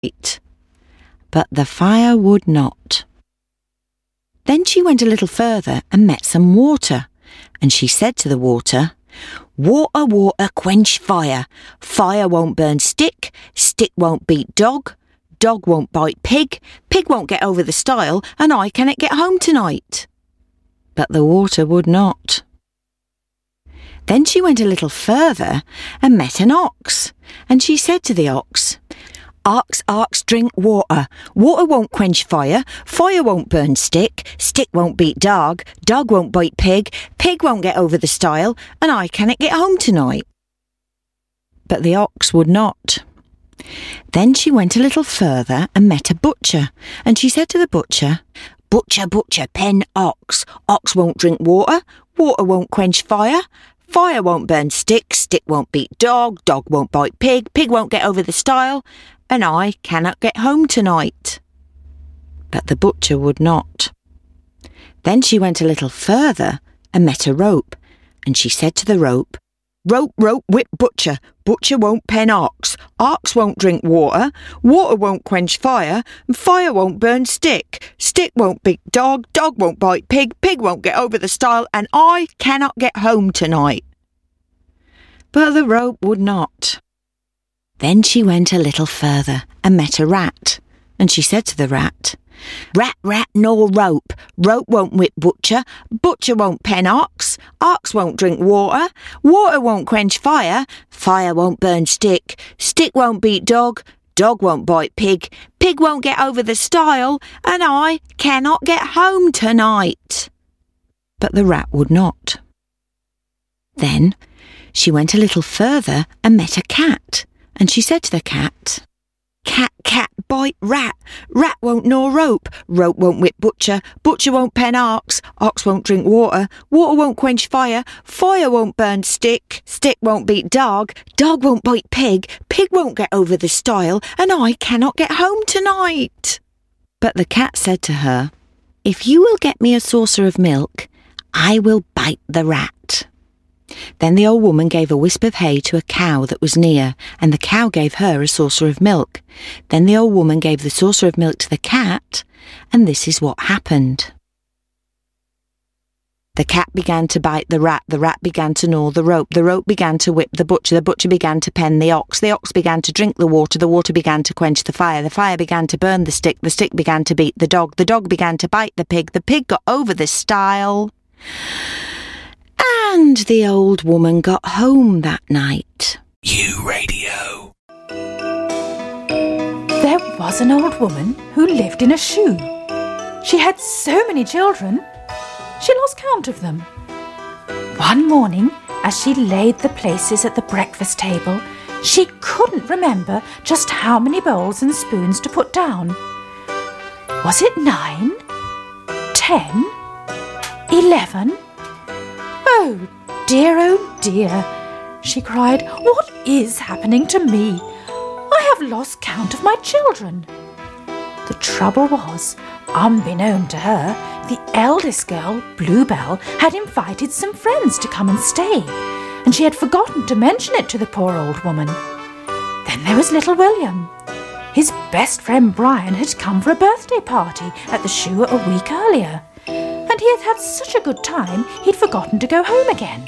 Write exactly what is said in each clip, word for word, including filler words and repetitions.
But the fire would not. Then she went a little further and met some water, and she said to the water, "Water, water, quench fire. Fire won't burn stick, stick won't beat dog, dog won't bite pig, pig won't get over the stile, and I cannot get home tonight." But the water would not. Then she went a little further and met an ox, and she said to the ox, "Ox, ox, drink water. Water won't quench fire, fire won't burn stick, stick won't beat dog, dog won't bite pig, pig won't get over the stile, and I cannot get home tonight." But the ox would not. Then she went a little further and met a butcher, and she said to the butcher, "Butcher, butcher, pen ox. Ox won't drink water, water won't quench fire, fire won't burn stick, stick won't beat dog, dog won't bite pig, pig won't get over the stile, and I cannot get home tonight." But the butcher would not. Then she went a little further and met a rope, and she said to the rope, "Rope, rope, whip butcher. Butcher won't pen ox. Ox won't drink water. Water won't quench fire. And fire won't burn stick. Stick won't beat dog. Dog won't bite pig. Pig won't get over the stile. And I cannot get home tonight." But the rope would not. Then she went a little further and met a rat, and she said to the rat, "Rat, rat, nor rope. Rope won't whip butcher. Butcher won't pen ox. Ox won't drink water. Water won't quench fire. Fire won't burn stick. Stick won't beat dog. Dog won't bite pig. Pig won't get over the stile. And I cannot get home tonight." But the rat would not. Then she went a little further and met a cat, and she said to the cat, "Cat, cat, bite rat. Rat won't gnaw rope. Rope won't whip butcher. Butcher won't pen ox. Ox won't drink water. Water won't quench fire. Fire won't burn stick. Stick won't beat dog. Dog won't bite pig. Pig won't get over the stile. And I cannot get home tonight." But the cat said to her, "If you will get me a saucer of milk, I will bite the rat." Then the old woman gave a wisp of hay to a cow that was near, and the cow gave her a saucer of milk. Then the old woman gave the saucer of milk to the cat, and this is what happened. The cat began to bite the rat, the rat began to gnaw the rope, the rope began to whip the butcher, the butcher began to pen the ox, the ox began to drink the water, the water began to quench the fire, the fire began to burn the stick, the stick began to beat the dog, the dog began to bite the pig, the pig got over the stile. And the old woman got home that night. U Radio. There was an old woman who lived in a shoe. She had so many children, she lost count of them. One morning, as she laid the places at the breakfast table, she couldn't remember just how many bowls and spoons to put down. Was it nine? Ten? Eleven? "Oh dear, oh dear," she cried. "What is happening to me? I have lost count of my children." The trouble was, unbeknown to her, the eldest girl, Bluebell, had invited some friends to come and stay, and she had forgotten to mention it to the poor old woman. Then there was little William. His best friend Brian had come for a birthday party at the shoe a week earlier, and he had had such a good time he'd forgotten to go home again.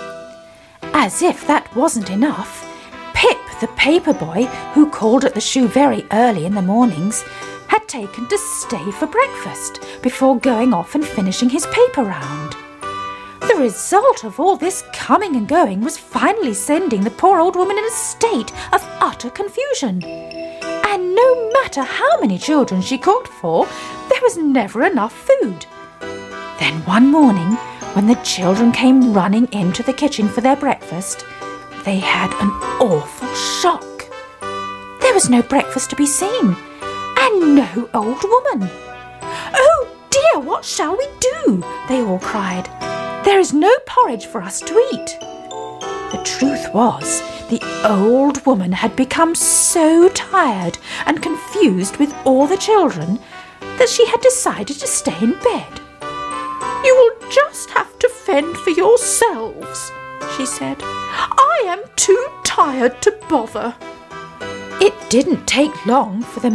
As if that wasn't enough, Pip, the paper boy, who called at the shoe very early in the mornings, had taken to stay for breakfast before going off and finishing his paper round. The result of all this coming and going was finally sending the poor old woman in a state of utter confusion. And no matter how many children she cooked for, there was never enough food. Then one morning, when the children came running into the kitchen for their breakfast, they had an awful shock. There was no breakfast to be seen, and no old woman. "Oh dear, what shall we do?" they all cried. "There is no porridge for us to eat." The truth was, the old woman had become so tired and confused with all the children that she had decided to stay in bed. "You will just have to fend for yourselves," she said. "I am too tired to bother." It didn't take long for the